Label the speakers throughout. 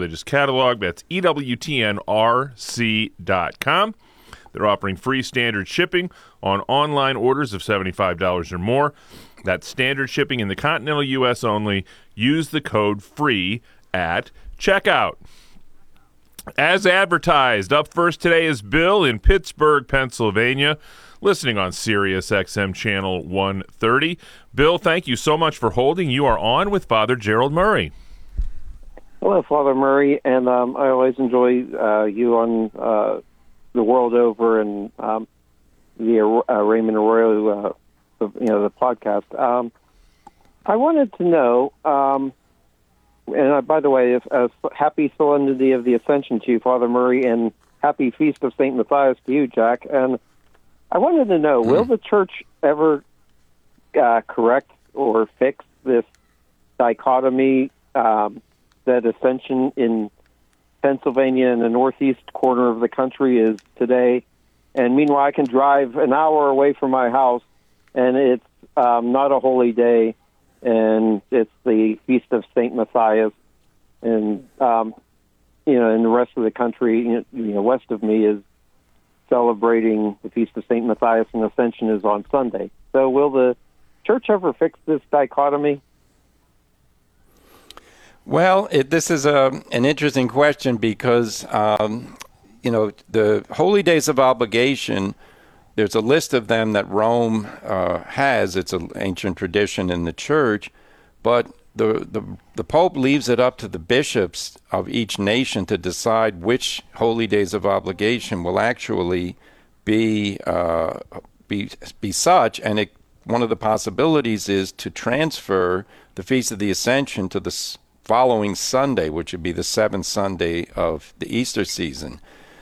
Speaker 1: religious catalog. That's EWTNRC.com. They're offering free standard shipping on online orders of $75 or more. That's standard shipping in the continental U.S. only. Use the code FREE at checkout. As advertised, up first today is Bill in Pittsburgh, Pennsylvania, listening on Sirius XM Channel 130. Bill, thank you so much for holding. You are on with Father Gerald Murray.
Speaker 2: Hello, Father Murray, and I always enjoy you on the world over and the Raymond Arroyo, the podcast. I wanted to know, and by the way, happy Solemnity of the Ascension to you, Father Murray, and happy Feast of St. Matthias to you, Jack. And I wanted to know, will the Church ever correct or fix this dichotomy that Ascension in Pennsylvania in the northeast corner of the country is today, and meanwhile I can drive an hour away from my house, and it's not a holy day, and it's the Feast of St. Matthias, and and the rest of the country, west of me is celebrating the Feast of St. Matthias, and Ascension is on Sunday. So will the Church ever fix this dichotomy?
Speaker 3: Well, this is an interesting question because, the holy days of obligation, there's a list of them that Rome has. It's an ancient tradition in the Church, but the Pope leaves it up to the bishops of each nation to decide which holy days of obligation will actually be such. And one of the possibilities is to transfer the Feast of the Ascension to the following Sunday, which would be the seventh Sunday of the Easter season.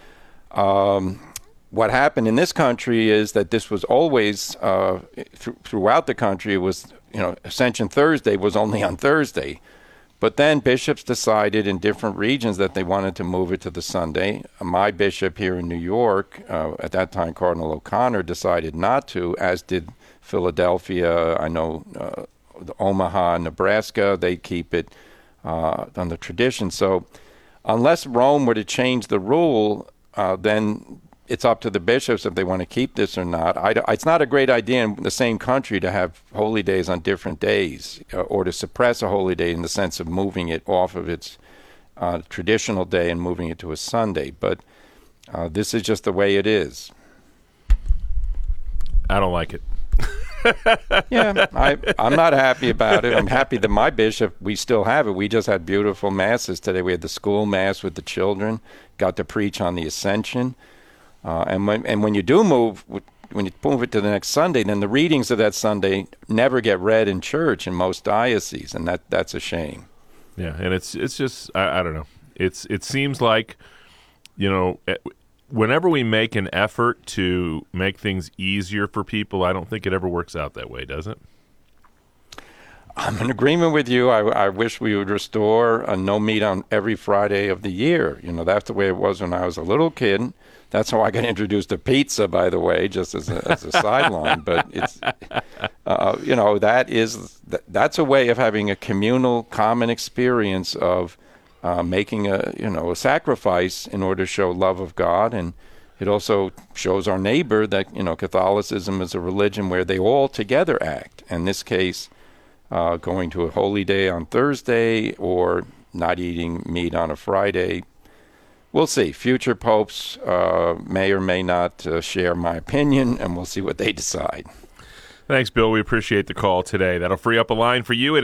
Speaker 3: What happened in this country is that this was always, throughout the country, it was, Ascension Thursday was only on Thursday. But then bishops decided in different regions that they wanted to move it to the Sunday. My bishop here in New York, at that time Cardinal O'Connor, decided not to, as did Philadelphia. I know Omaha, Nebraska, they keep it on the tradition. So unless Rome were to change the rule, then it's up to the bishops if they want to keep this or not. It's not a great idea in the same country to have holy days on different days, or to suppress a holy day in the sense of moving it off of its traditional day and moving it to a Sunday. But this is just the way it is.
Speaker 1: I don't like it.
Speaker 3: Yeah, I'm not happy about it. I'm happy that my bishop, we still have it. We just had beautiful masses today. We had the school mass with the children, got to preach on the Ascension. And when you do move, when you move it to the next Sunday, then the readings of that Sunday never get read in church in most dioceses, and that's a shame.
Speaker 1: Yeah, and it's just I don't know. It seems like, whenever we make an effort to make things easier for people, I don't think it ever works out that way, does it?
Speaker 3: I'm in agreement with you. I wish we would restore a no meat on every Friday of the year. That's the way it was when I was a little kid. That's how I got introduced to pizza, by the way, just as a sideline. But it's, that's a way of having a communal, common experience of making a sacrifice in order to show love of God. And it also shows our neighbor that, Catholicism is a religion where they all together act. In this case, going to a holy day on Thursday or not eating meat on a Friday. We'll see. Future popes may or may not share my opinion, and we'll see what they decide.
Speaker 1: Thanks, Bill. We appreciate the call today. That'll free up a line for you at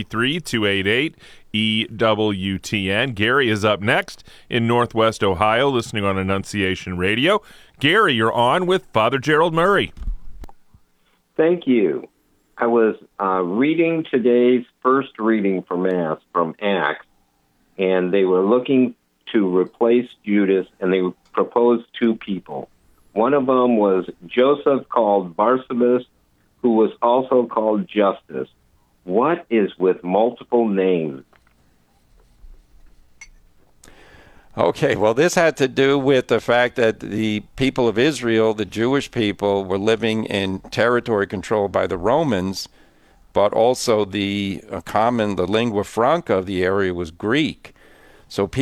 Speaker 1: 833-288-EWTN. Gary is up next in Northwest Ohio, listening on Annunciation Radio. Gary, you're on with Father Gerald Murray.
Speaker 4: Thank you. I was reading today's first reading for Mass from Acts, and they were looking to replace Judas, and they proposed two people. One of them was Joseph, called Barsabas, who was also called Justus. What is with multiple names?
Speaker 3: Okay, well, this had to do with the fact that the people of Israel, the Jewish people, were living in territory controlled by the Romans, but also the lingua franca of the area was Greek. So